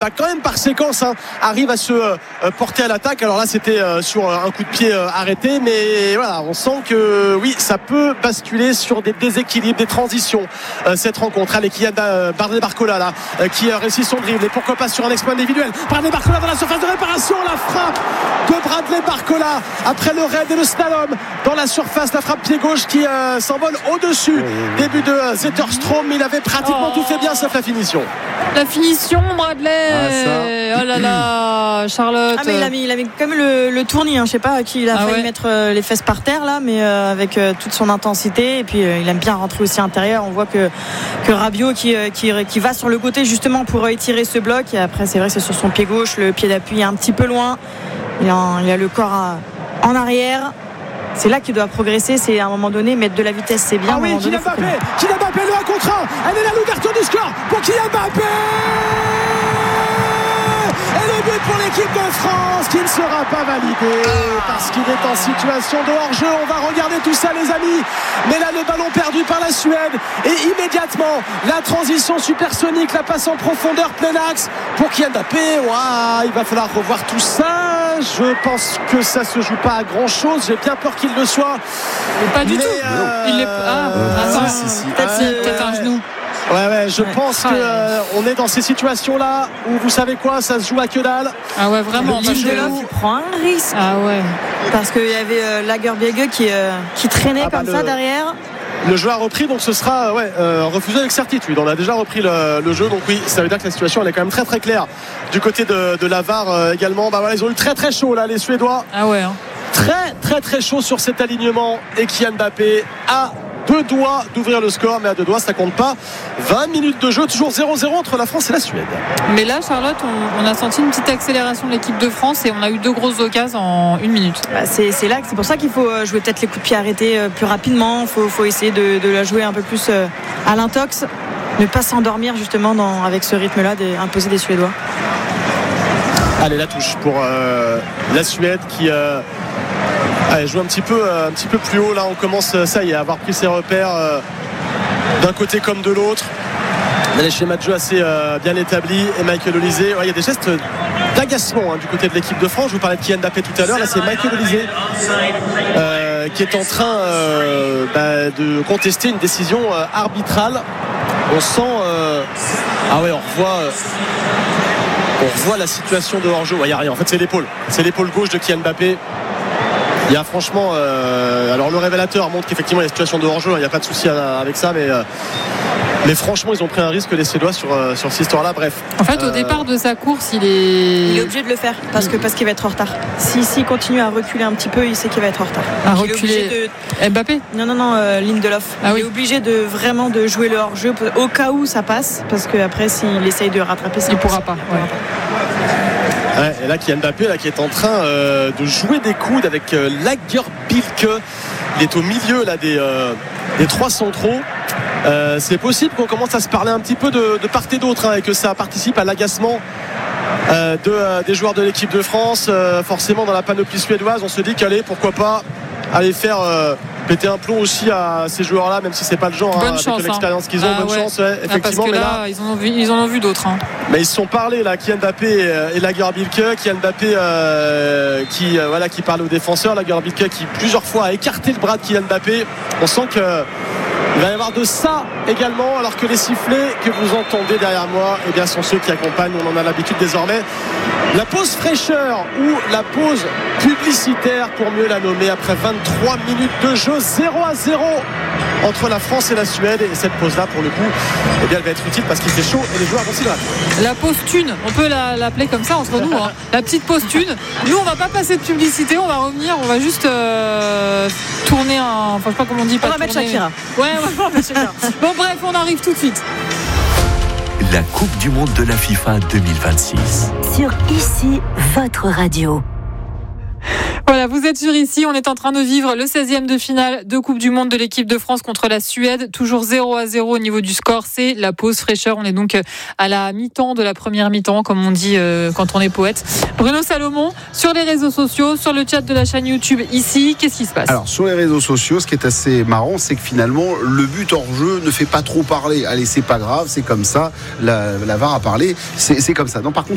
l'attaque quand même par séquence, arrive à se porter à l'attaque. Alors là c'était sur un coup de pied arrêté, mais voilà, on sent que oui, ça peut basculer sur des déséquilibres, des transitions, cette rencontre. Allez, Kylian Bradley Barcola là, qui réussit son dribble, et pourquoi pas sur un exploit individuel. Bradley Barcola dans la surface de réparation, la frappe de Bradley Barcola après le raid et le slalom dans la surface, la frappe pied gauche qui s'envole au-dessus. Début de Zetterstrom, il avait pratiquement tout fait bien sauf la finition. La finition, Bradley. Oh là là, Charlotte. Mais il a mis quand même le tournis, je sais pas à qui il a failli mettre les fesses par terre là, mais avec toute son intensité, et puis il aime bien rentrer aussi à l'intérieur. On voit que Rabiot qui va sur le côté justement pour étirer ce bloc, et après c'est vrai que c'est sur son pied gauche, le pied d'appui est un petit peu loin, il a le corps en arrière. C'est là qu'il doit progresser, c'est à un moment donné mettre de la vitesse, c'est bien. Kylian Mbappé, le 1 contre 1, elle est là, l'ouverture du score pour Kylian Mbappé, et le but pour l'équipe de France qui ne sera pas validé parce qu'il est en situation de hors-jeu. On va regarder tout ça, les amis, mais là le ballon perdu par la Suède, et immédiatement la transition supersonique, la passe en profondeur plein axe pour Kylian Mbappé. Il va falloir revoir tout ça. Je pense que ça se joue pas à grand chose, j'ai bien peur qu'il le soit, mais pas du tout. Il est peut-être un genou. Je pense qu'on est dans ces situations-là où vous savez quoi, ça se joue à que dalle. Vraiment. Lindelof, il prend un risque. Parce qu'il y avait Lagerbielke qui traînait comme ça derrière. Le jeu a repris, donc ce sera refusé avec certitude. On a déjà repris le jeu, donc oui, ça veut dire que la situation elle est quand même très très claire du côté de la VAR également. Ils ont eu très très chaud là, les Suédois. Très très très chaud sur cet alignement, et Kylian Mbappé a 2 doigts d'ouvrir le score, mais à 2 doigts ça compte pas. 20 minutes de jeu, toujours 0-0 entre la France et la Suède. Mais là, Charlotte, on a senti une petite accélération de l'équipe de France, et on a eu 2 grosses occasions en 1 minute. C'est pour ça qu'il faut jouer peut-être les coups de pied arrêtés plus rapidement. Faut essayer de la jouer un peu plus à l'intox, ne pas s'endormir justement avec ce rythme-là imposé des Suédois. Allez, la touche pour la Suède qui joue un petit peu plus haut. Là on commence, ça y est, à avoir pris ses repères d'un côté comme de l'autre. Les schémas de jeu assez bien établis, et Michael Olise, il y a des gestes d'agacement du côté de l'équipe de France. Je vous parlais de Kylian Mbappé tout à l'heure, là c'est Michael Olise qui est en train de contester une décision arbitrale. On sent on revoit la situation de hors-jeu. Il n'y a rien, en fait c'est l'épaule gauche de Kylian Mbappé. Il y a franchement alors le révélateur montre qu'effectivement il y a une situation de hors-jeu, il n'y a pas de souci avec ça, mais franchement ils ont pris un risque, les Suédois, sur cette histoire là. Bref, en fait au départ de sa course il est obligé de le faire parce qu'il va être en retard. S'il continue à reculer un petit peu, il sait qu'il va être en retard. Reculer Mbappé non Lindelof. Il est obligé de vraiment de jouer le hors-jeu au cas où ça passe, parce qu'après s'il essaye de rattraper, il pourra pas. Et là Kylian Mbappé qui est en train de jouer des coudes avec Lagerbielke. Il est au milieu là des 3 centraux. C'est possible qu'on commence à se parler un petit peu de part et d'autre, et que ça participe à l'agacement des joueurs de l'équipe de France. Forcément dans la panoplie suédoise, on se dit qu'allez, pourquoi pas aller faire péter un plomb aussi à ces joueurs-là, même si c'est pas le genre, avec l'expérience qu'ils ont. Bonne chance, effectivement. Parce que là, ils en ont vu d'autres. Mais ils se sont parlé là, Kylian Mbappé et Lagerbielke. Kylian Mbappé qui parle aux défenseurs, Lagerbielke qui plusieurs fois a écarté le bras de Kylian Mbappé. On sent que il va y avoir de ça également, alors que les sifflets que vous entendez derrière moi, sont ceux qui accompagnent, on en a l'habitude désormais, la pause fraîcheur ou la pause publicitaire pour mieux la nommer, après 23 minutes de jeu, 0-0 entre la France et la Suède. Et cette pause là pour le coup elle va être utile parce qu'il fait chaud et les joueurs vont s'y gratter. La pause thune, on peut l'appeler comme ça entre nous, la petite pause thune. Nous on va pas passer de publicité, on va revenir, on va juste tourner je sais pas comment on dit, on va mettre Shakira. On va mettre Shakira. Bon bref, on arrive tout de suite. La Coupe du Monde de la FIFA 2026 sur ici votre radio. Voilà, vous êtes sur ici, on est en train de vivre le 16e de finale de Coupe du Monde de l'équipe de France contre la Suède, toujours 0-0 au niveau du score, c'est la pause fraîcheur, on est donc à la mi-temps de la première mi-temps, comme on dit quand on est poète. Bruno Salomon, sur les réseaux sociaux, sur le chat de la chaîne YouTube ici, qu'est-ce qui se passe ? Alors sur les réseaux sociaux, ce qui est assez marrant, c'est que finalement le but hors jeu ne fait pas trop parler. Allez, c'est pas grave, c'est comme ça, la VAR a parlé, c'est comme ça. Non, par contre